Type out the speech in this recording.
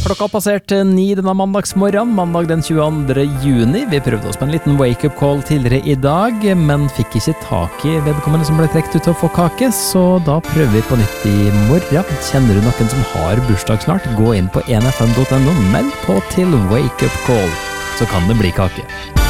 Klokka har passert 9 denne mandagsmorgen, mandag den 22. juni. Vi prøvde oss på en liten wake-up call tidligere i dag, men fikk ikke tak i vedkommende som ble trekt ut til å få kake, så da prøver vi på nytt i morgen. Kjenner du noen som har bursdag snart? Gå inn på 1fm.no, meld på til wake-up call, så kan det bli kake.